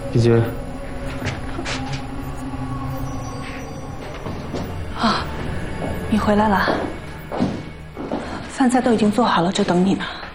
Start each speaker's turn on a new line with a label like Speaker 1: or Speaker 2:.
Speaker 1: 丽君。
Speaker 2: 啊，你回来了，饭菜都已经做好了，就等你呢。